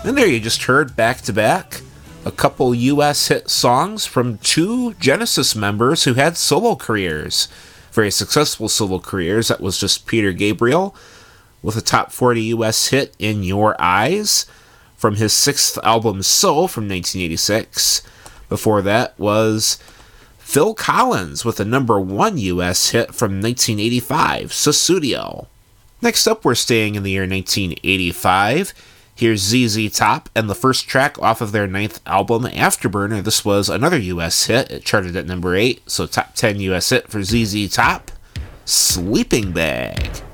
And there you just heard back-to-back a couple US hit songs from two Genesis members who had solo careers. Very successful solo careers. That was just Peter Gabriel with a top 40 US hit, In Your Eyes, from his sixth album, So, from 1986. Before that was Phil Collins with a number 1 US hit from 1985, Sussudio. Next up, we're staying in the year 1985. Here's ZZ Top and the first track off of their 9th album, Afterburner. This was another US hit. It charted at number 8, so top 10 US hit for ZZ Top, Sleeping Bag.